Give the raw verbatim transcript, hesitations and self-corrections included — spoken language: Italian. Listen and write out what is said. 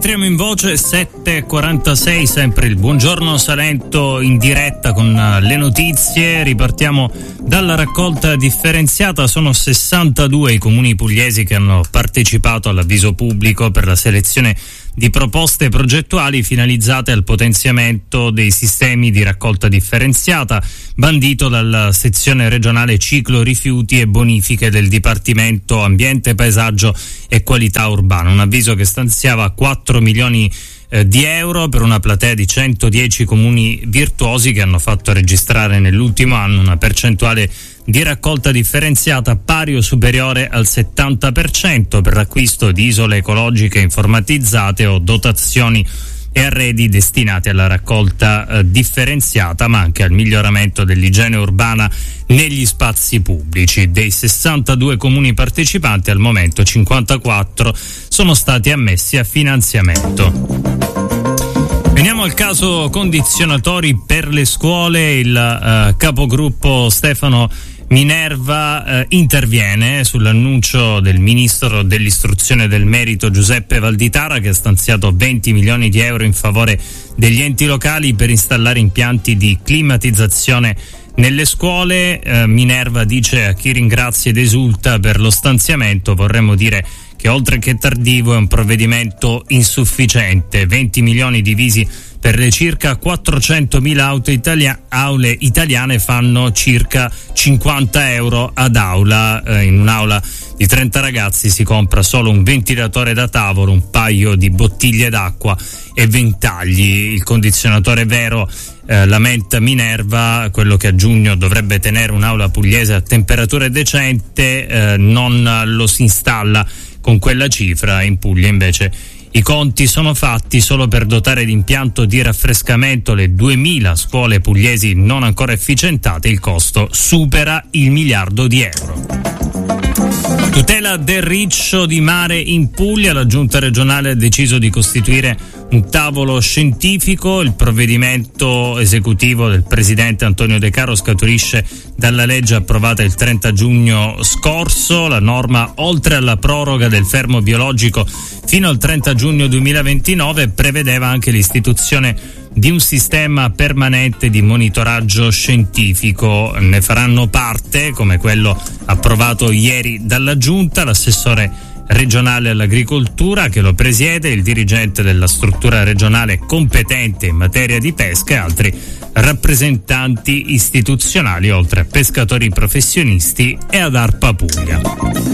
Rientriamo in voce, sette e quarantasei, sempre il Buongiorno Salento in diretta con le notizie. Ripartiamo dalla raccolta differenziata. Sono sessantadue i comuni pugliesi che hanno partecipato all'avviso pubblico per la selezione di proposte progettuali finalizzate al potenziamento dei sistemi di raccolta differenziata, bandito dalla sezione regionale Ciclo Rifiuti e Bonifiche del Dipartimento Ambiente, Paesaggio e Qualità Urbana. Un avviso che stanziava quattro milioni eh, di euro per una platea di centodieci comuni virtuosi che hanno fatto registrare nell'ultimo anno una percentuale di raccolta differenziata pari o superiore al settanta per cento per l'acquisto di isole ecologiche informatizzate o dotazioni e arredi destinati alla raccolta eh, differenziata, ma anche al miglioramento dell'igiene urbana negli spazi pubblici. Dei sessantadue comuni partecipanti, al momento cinquantaquattro sono stati ammessi a finanziamento. Veniamo al caso condizionatori per le scuole. Il eh, capogruppo Stefano Minerva eh, interviene sull'annuncio del ministro dell'istruzione e del merito Giuseppe Valditara, che ha stanziato venti milioni di euro in favore degli enti locali per installare impianti di climatizzazione nelle scuole. eh, Minerva dice: a chi ringrazia ed esulta per lo stanziamento vorremmo dire che oltre che tardivo è un provvedimento insufficiente. venti milioni divisi per le circa quattrocentomila auto italia- aule italiane fanno circa cinquanta euro ad aula. Eh, in un'aula di trenta ragazzi si compra solo un ventilatore da tavolo, un paio di bottiglie d'acqua e ventagli. Il condizionatore vero, eh, lamenta Minerva, quello che a giugno dovrebbe tenere un'aula pugliese a temperatura decente, eh, non lo si installa con quella cifra. In Puglia invece i conti sono fatti: solo per dotare di impianto di raffrescamento le duemila scuole pugliesi non ancora efficientate il costo supera il miliardo di euro. Tutela del riccio di mare in Puglia. La giunta regionale ha deciso di costituire un tavolo scientifico. Il provvedimento esecutivo del presidente Antonio De Caro scaturisce dalla legge approvata il trenta giugno scorso. La norma, oltre alla proroga del fermo biologico fino al trenta giugno duemilaventinove, prevedeva anche l'istituzione di un sistema permanente di monitoraggio scientifico. Ne faranno parte, come quello approvato ieri dalla Giunta, l'assessore regionale all'agricoltura che lo presiede, il dirigente della struttura regionale competente in materia di pesca e altri rappresentanti istituzionali, oltre a pescatori professionisti e ad ARPA Puglia.